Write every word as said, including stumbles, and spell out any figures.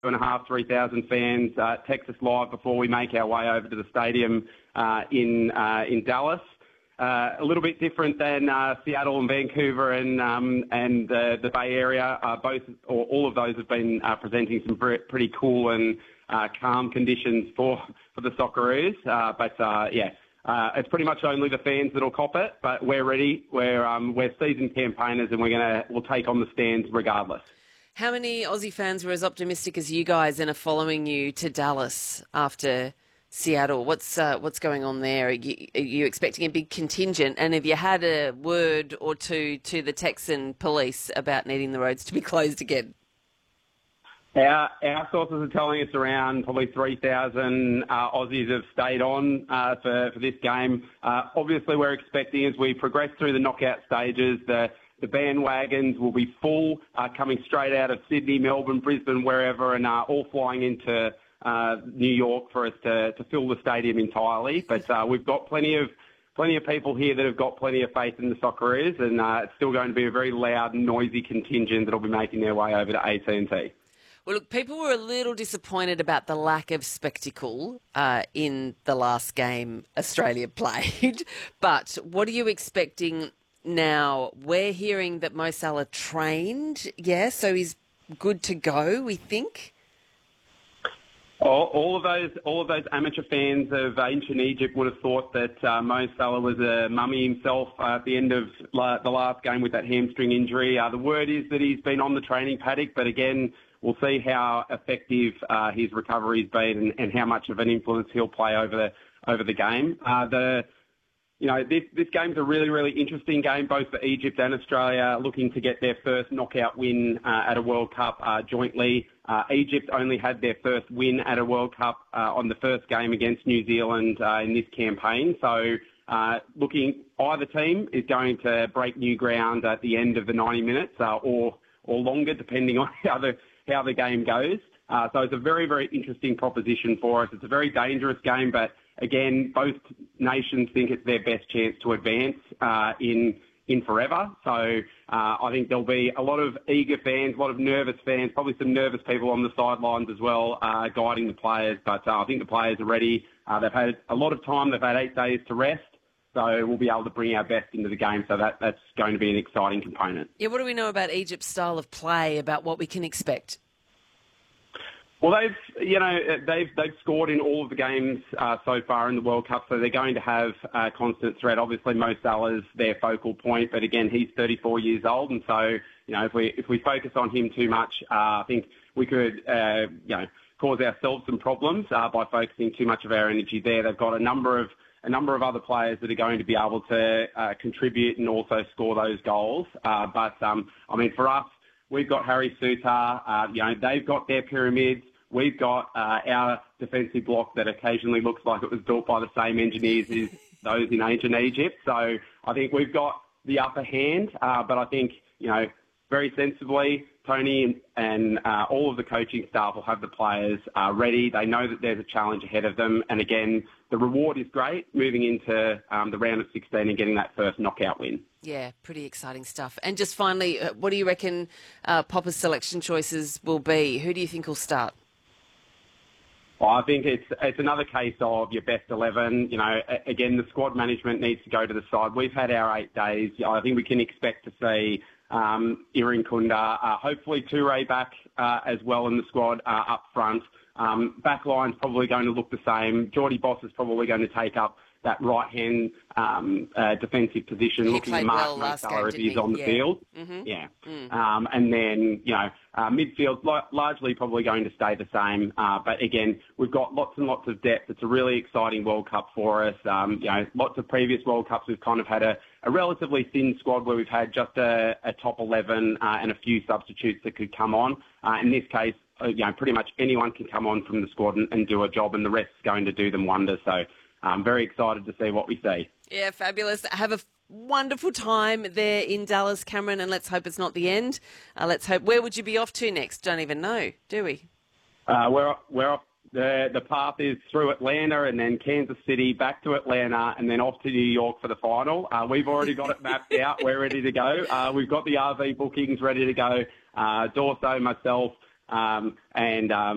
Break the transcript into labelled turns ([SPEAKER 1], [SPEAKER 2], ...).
[SPEAKER 1] and a half, three thousand fans. Uh, Texas Live before we make our way over to the stadium uh, in uh, in Dallas. Uh, a little bit different than uh, Seattle and Vancouver and um, and uh, the Bay Area. Uh, both or all of those have been uh, presenting some pretty cool and uh, calm conditions for for the Socceroos. Uh, but uh, yeah. Uh, it's pretty much only the fans that'll cop it, but we're ready. We're um, we're seasoned campaigners, and we're gonna we'll take on the stands regardless.
[SPEAKER 2] How many Aussie fans were as optimistic as you guys and are following you to Dallas after Seattle? What's uh, what's going on there? Are you, are you expecting a big contingent? And have you had a word or two to the Texan police about needing the roads to be closed again?
[SPEAKER 1] Our, our sources are telling us around probably three thousand uh, Aussies have stayed on uh, for, for this game. Uh, obviously, we're expecting as we progress through the knockout stages, the, the bandwagons will be full, uh, coming straight out of Sydney, Melbourne, Brisbane, wherever, and uh, all flying into uh, New York for us to, to fill the stadium entirely. But uh, we've got plenty of plenty of people here that have got plenty of faith in the Socceroos, and uh, it's still going to be a very loud, noisy contingent that will be making their way over to A T and T.
[SPEAKER 2] Well, look, people were a little disappointed about the lack of spectacle uh, in the last game Australia played. But what are you expecting now? We're hearing that Mo Salah trained, yeah, so he's good to go, we think.
[SPEAKER 1] All, all of those, all of those amateur fans of ancient Egypt would have thought that uh, Mo Salah was a mummy himself uh, at the end of la- the last game with that hamstring injury. Uh, the word is that he's been on the training paddock, but again, we'll see how effective uh, his recovery's been and, and how much of an influence he'll play over the over the game. Uh, the you know this this game's a really really interesting game both for Egypt and Australia, looking to get their first knockout win uh, at a World Cup uh, jointly. Uh, Egypt only had their first win at a World Cup uh, on the first game against New Zealand uh, in this campaign. So. Uh, looking, either team is going to break new ground at the end of the ninety minutes uh, or or longer, depending on how the how the game goes. Uh, so it's a very, very interesting proposition for us. It's a very dangerous game, but again, both nations think it's their best chance to advance uh, in in forever. So uh, I think there'll be a lot of eager fans, a lot of nervous fans, probably some nervous people on the sidelines as well, uh, guiding the players. But uh, I think the players are ready. Uh, they've had a lot of time. They've had eight days to rest. So we'll be able to bring our best into the game. So that, that's going to be an exciting component.
[SPEAKER 2] Yeah, what do we know about Egypt's style of play, about what we can expect?
[SPEAKER 1] Well, they've, you know, they've they've scored in all of the games uh, so far in the World Cup, so they're going to have a constant threat. Obviously, Mo Salah's their focal point, but again, he's thirty-four years old, and so you know, if we if we focus on him too much, uh, I think we could, uh, you know, cause ourselves some problems uh, by focusing too much of our energy there. They've got a number of a number of other players that are going to be able to uh, contribute and also score those goals. Uh, but, um, I mean, for us, we've got Harry Souttar. Uh, you know, they've got their pyramids. We've got uh, our defensive block that occasionally looks like it was built by the same engineers as those in ancient Egypt. So I think we've got the upper hand. Uh, but I think, you know, very sensibly, Tony and, and uh, all of the coaching staff will have the players uh, ready. They know that there's a challenge ahead of them. And again, the reward is great, moving into um, the round of sixteen and getting that first knockout win.
[SPEAKER 2] Yeah, pretty exciting stuff. And just finally, what do you reckon uh, Popper's selection choices will be? Who do you think will start?
[SPEAKER 1] Well, I think it's it's another case of your best eleven. You know, again, the squad management needs to go to the side. We've had our eight days. I think we can expect to see um, Irin Kunda, uh, hopefully Toure back uh, as well in the squad uh, up front. Um, back line's probably going to look the same. Geordie Boss is probably going to take up that right-hand um, uh, defensive position,
[SPEAKER 2] he
[SPEAKER 1] looking to mark Mo Salah if he's on the
[SPEAKER 2] yeah.
[SPEAKER 1] field.
[SPEAKER 2] Mm-hmm.
[SPEAKER 1] Yeah.
[SPEAKER 2] Mm.
[SPEAKER 1] Um, and then, you know, uh, midfield lo- largely probably going to stay the same. Uh, but again, we've got lots and lots of depth. It's a really exciting World Cup for us. Um, you know, lots of previous World Cups we've kind of had a, a relatively thin squad where we've had just a, a top eleven uh, and a few substitutes that could come on. Uh, in this case, uh, you know, pretty much anyone can come on from the squad and, and do a job, and the rest's going to do them wonders. So I'm very excited to see what we see.
[SPEAKER 2] Yeah, fabulous. Have a wonderful time there in Dallas, Cameron, and let's hope it's not the end. Uh, let's hope. Where would you be off to next? Don't even know, do we?
[SPEAKER 1] Uh, we're we're off. The the path is through Atlanta and then Kansas City, back to Atlanta, and then off to New York for the final. Uh, we've already got it mapped out. We're ready to go. Uh, we've got the R V bookings ready to go. Uh, Dorso, myself, um, and um,